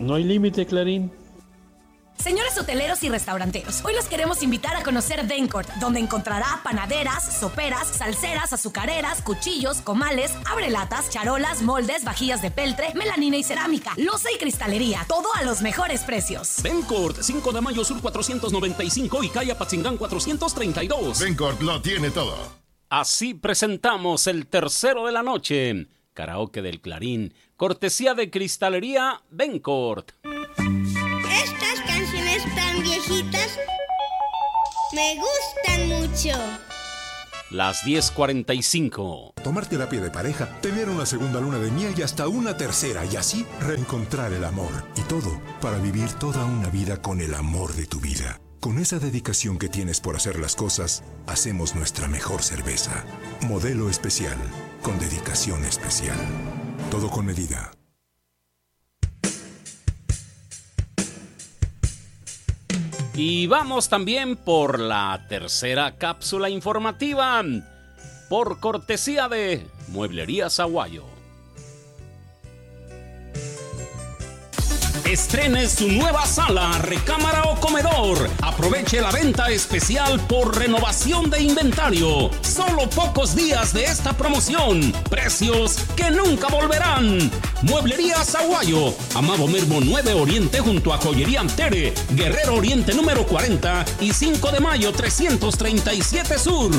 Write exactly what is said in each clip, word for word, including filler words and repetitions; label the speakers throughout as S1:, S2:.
S1: No hay límite, Clarín.
S2: Señores hoteleros y restauranteros, hoy los queremos invitar a conocer Dencourt, donde encontrará panaderas, soperas, salseras, azucareras, cuchillos, comales, abrelatas, charolas, moldes, vajillas de peltre, melamina y cerámica, loza y cristalería, todo a los mejores precios.
S3: Dencourt, cinco de mayo sur cuatrocientos noventa y cinco y calle Apatzingán cuatrocientos treinta y dos.
S4: Dencourt lo tiene todo.
S3: Así presentamos el tercero de la noche, karaoke del Clarín, cortesía de cristalería Dencourt.
S5: Estas canciones tan viejitas me gustan mucho.
S3: Las diez cuarenta y cinco.
S6: Tomar terapia de pareja, tener una segunda luna de miel y hasta una tercera, y así reencontrar el amor. Y todo para vivir toda una vida con el amor de tu vida. Con esa dedicación que tienes por hacer las cosas, hacemos nuestra mejor cerveza. Modelo especial, con dedicación especial. Todo con medida.
S3: Y vamos también por la tercera cápsula informativa, por cortesía de Mueblerías Aguayo. Estrene su nueva sala, recámara o comedor. Aproveche la venta especial por renovación de inventario. Solo pocos días de esta promoción. Precios que nunca volverán. Mueblerías Aguayo, Amado Mermo nueve Oriente junto a Joyería Tere, Guerrero Oriente número cuarenta y cinco de mayo trescientos treinta y siete Sur.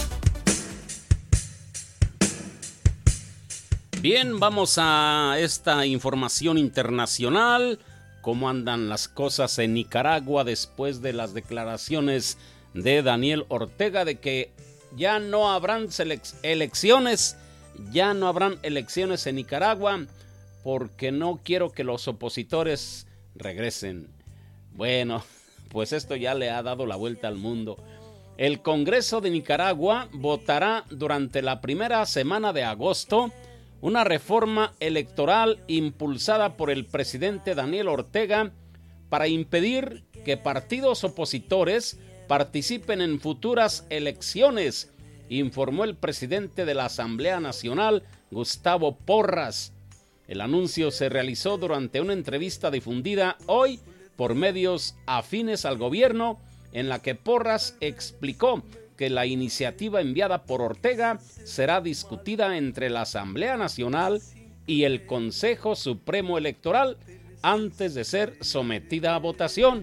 S3: Bien, vamos a esta información internacional. ¿Cómo andan las cosas en Nicaragua después de las declaraciones de Daniel Ortega de que ya no habrán elecciones, ya no habrán elecciones en Nicaragua porque no quiero que los opositores regresen? Bueno, pues esto ya le ha dado la vuelta al mundo. El Congreso de Nicaragua votará durante la primera semana de agosto una reforma electoral impulsada por el presidente Daniel Ortega para impedir que partidos opositores participen en futuras elecciones, informó el presidente de la Asamblea Nacional, Gustavo Porras. El anuncio se realizó durante una entrevista difundida hoy por medios afines al gobierno, en la que Porras explicó que la iniciativa enviada por Ortega será discutida entre la Asamblea Nacional y el Consejo Supremo Electoral antes de ser sometida a votación.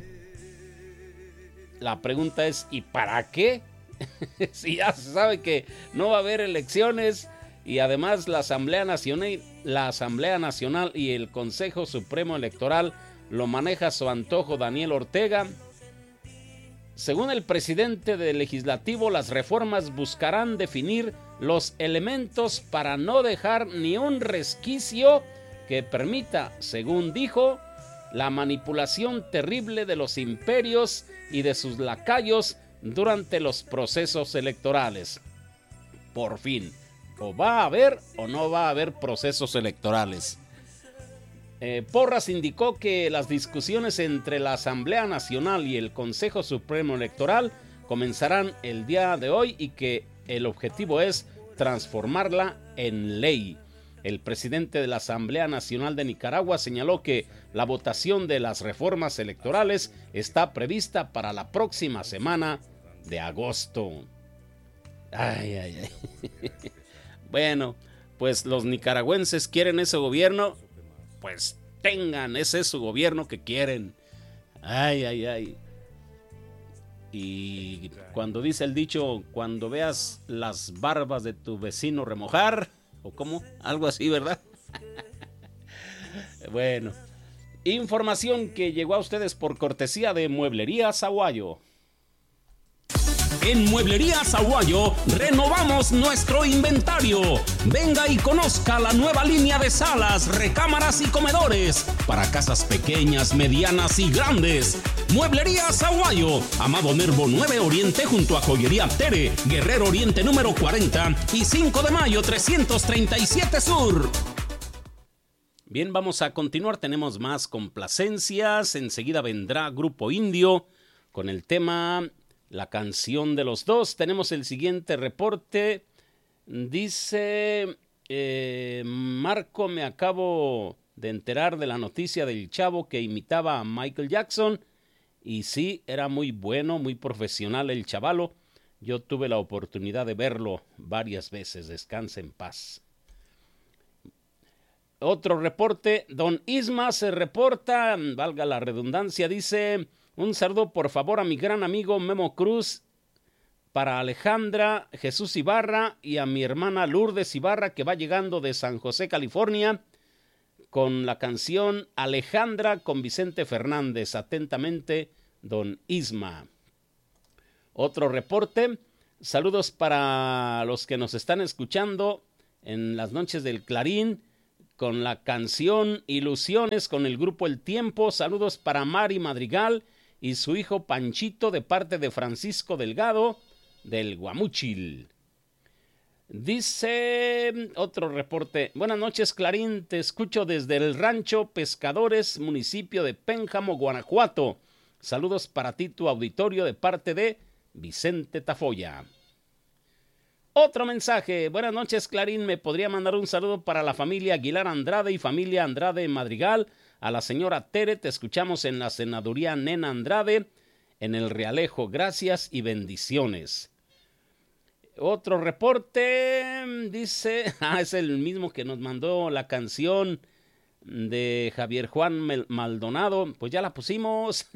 S3: La pregunta es, ¿y para qué? Si ya se sabe que no va a haber elecciones y además la Asamblea Nacional, la Asamblea Nacional y el Consejo Supremo Electoral lo maneja a su antojo Daniel Ortega. Según el presidente del legislativo, las reformas buscarán definir los elementos para no dejar ni un resquicio que permita, según dijo, la manipulación terrible de los imperios y de sus lacayos durante los procesos electorales. Por fin, o va a haber o no va a haber procesos electorales. Eh, Porras indicó que las discusiones entre la Asamblea Nacional y el Consejo Supremo Electoral comenzarán el día de hoy y que el objetivo es transformarla en ley. El presidente de la Asamblea Nacional de Nicaragua señaló que la votación de las reformas electorales está prevista para la próxima semana de agosto. Ay, ay, ay. Bueno, pues los nicaragüenses quieren ese gobierno. Pues tengan, ese es su gobierno que quieren. Ay, ay, ay. Y cuando dice el dicho, cuando veas las barbas de tu vecino remojar, o cómo, algo así, ¿verdad? Bueno, información que llegó a ustedes por cortesía de Mueblerías Aguayo. En Mueblerías Aguayo renovamos nuestro inventario. Venga y conozca la nueva línea de salas, recámaras y comedores para casas pequeñas, medianas y grandes. Mueblerías Aguayo, Amado Nervo nueve Oriente junto a Joyería Tere, Guerrero Oriente número cuarenta y cinco de mayo trescientos treinta y siete Sur. Bien, vamos a continuar, tenemos más complacencias. Enseguida vendrá Grupo Indio con el tema La Canción de los Dos. Tenemos el siguiente reporte. Dice, eh, Marco, me acabo de enterar de la noticia del chavo que imitaba a Michael Jackson. Y sí, era muy bueno, muy profesional el chavalo. Yo tuve la oportunidad de verlo varias veces. Descanse en paz. Otro reporte. Don Isma se reporta, valga la redundancia, dice: un saludo por favor a mi gran amigo Memo Cruz, para Alejandra Jesús Ibarra y a mi hermana Lourdes Ibarra, que va llegando de San José, California, con la canción Alejandra con Vicente Fernández. Atentamente, don Isma. Otro reporte. Saludos para los que nos están escuchando en las noches del Clarín con la canción Ilusiones con el grupo El Tiempo. Saludos para Mari Madrigal y su hijo Panchito de parte de Francisco Delgado del Guamúchil. Dice otro reporte: buenas noches, Clarín, te escucho desde el Rancho Pescadores, municipio de Pénjamo, Guanajuato. Saludos para ti, tu auditorio, de parte de Vicente Tafoya. Otro mensaje: buenas noches, Clarín, me podría mandar un saludo para la familia Aguilar Andrade y familia Andrade Madrigal. A la señora Tere, te escuchamos en la senaduría Nena Andrade, en el Realejo. Gracias y bendiciones. Otro reporte dice, ah, es el mismo que nos mandó la canción de Javier Juan Maldonado. Pues ya la pusimos.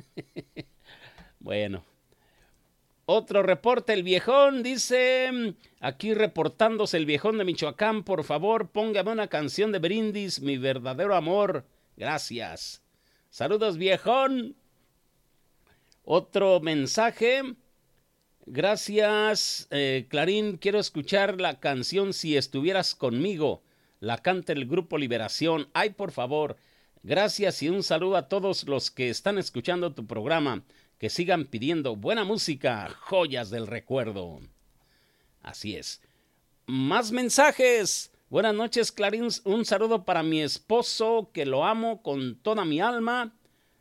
S3: Bueno. Otro reporte, el viejón dice, aquí reportándose el viejón de Michoacán, por favor, póngame una canción de Brindis, Mi Verdadero Amor. Gracias. Saludos, viejón. Otro mensaje. Gracias, eh, Clarín, quiero escuchar la canción Si Estuvieras Conmigo. La canta el Grupo Liberación. Ay, por favor. Gracias y un saludo a todos los que están escuchando tu programa. Que sigan pidiendo buena música, joyas del recuerdo. Así es. Más mensajes. Buenas noches, Clarín. Un saludo para mi esposo, que lo amo con toda mi alma.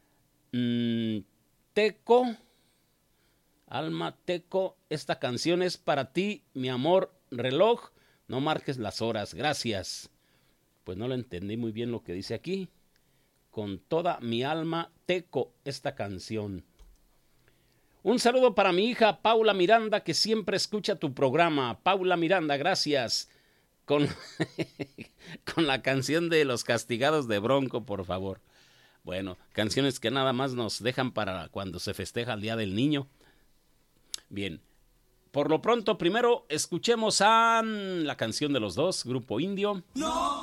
S3: Mm, Teco. Alma Teco, esta canción es para ti, mi amor, reloj. No marques las horas. Gracias. Pues no lo entendí muy bien lo que dice aquí. Con toda mi alma, Teco, esta canción. Un saludo para mi hija Paula Miranda, que siempre escucha tu programa. Paula Miranda, gracias. Con, con la canción de Los Castigados de Bronco, por favor. Bueno, canciones que nada más nos dejan para cuando se festeja el Día del Niño. Bien, por lo pronto, primero escuchemos a la canción de los dos, Grupo Indio. No.